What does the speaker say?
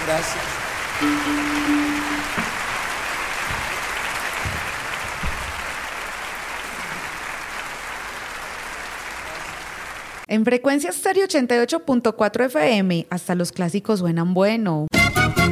Gracias. En Frecuencia Estéreo 88.4 FM, hasta los clásicos suenan bueno.